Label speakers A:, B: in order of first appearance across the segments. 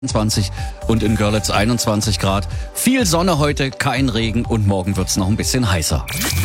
A: 20 und in Görlitz 21 Grad. Viel Sonne heute, kein Regen und morgen wird's noch ein bisschen heißer.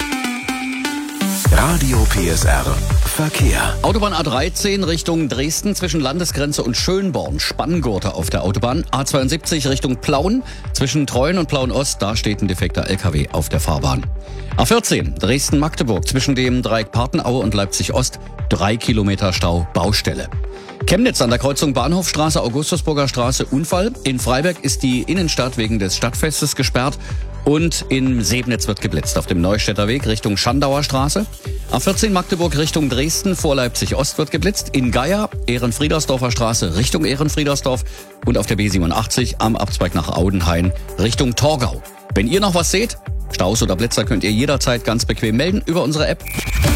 B: Radio PSR Verkehr.
A: Autobahn A13 Richtung Dresden zwischen Landesgrenze und Schönborn. Spanngurte auf der Autobahn. A72 Richtung Plauen zwischen Treuen und Plauen-Ost. Da steht ein defekter LKW auf der Fahrbahn. A14 Dresden-Magdeburg zwischen dem Dreieck Partenaue und Leipzig-Ost. 3 Kilometer Stau, Baustelle. Chemnitz an der Kreuzung Bahnhofstraße, Augustusburger Straße, Unfall. In Freiberg ist die Innenstadt wegen des Stadtfestes gesperrt. Und in Sebnitz wird geblitzt auf dem Neustädter Weg Richtung Schandauer Straße. A14 Magdeburg Richtung Dresden vor Leipzig-Ost wird geblitzt. In Geier, Ehrenfriedersdorfer Straße Richtung Ehrenfriedersdorf. Und auf der B87 am Abzweig nach Audenhain Richtung Torgau. Wenn ihr noch was seht, Staus oder Blitzer, könnt ihr jederzeit ganz bequem melden über unsere App.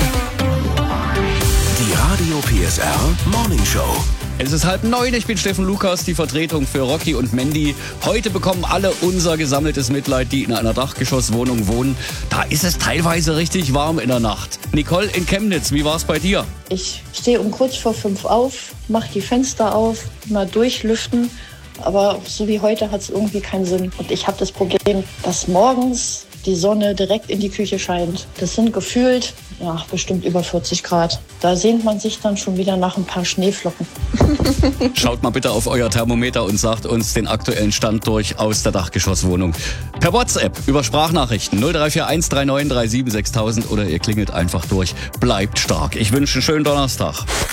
B: Die Radio PSR Morning Show.
A: Es ist 8:30, ich bin Steffen Lukas, die Vertretung für Rocky und Mandy. Heute bekommen alle unser gesammeltes Mitleid, die in einer Dachgeschosswohnung wohnen. Da ist es teilweise richtig warm in der Nacht. Nicole in Chemnitz, wie war's bei dir?
C: Ich stehe um kurz vor 5 auf, mache die Fenster auf, mal durchlüften. Aber so wie heute hat es irgendwie keinen Sinn. Und ich habe das Problem, dass morgens die Sonne direkt in die Küche scheint. Das sind gefühlt, bestimmt über 40 Grad. Da sehnt man sich dann schon wieder nach ein paar Schneeflocken.
A: Schaut mal bitte auf euer Thermometer und sagt uns den aktuellen Stand durch aus der Dachgeschosswohnung. Per WhatsApp über Sprachnachrichten 0341 39 37 6000 oder ihr klingelt einfach durch. Bleibt stark. Ich wünsche einen schönen Donnerstag.